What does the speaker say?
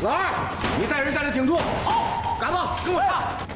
老二，你带人在这顶住。好，杆子，跟我上。